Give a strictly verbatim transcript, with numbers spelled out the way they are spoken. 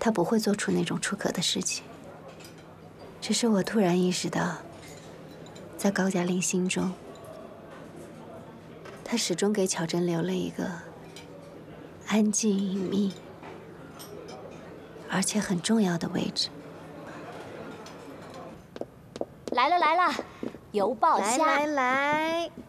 他不会做出那种出格的事情。只是我突然意识到，在高加林心中，他始终给巧珍留了一个安静隐秘而且很重要的位置。 来了来了，油爆虾！ 来来来，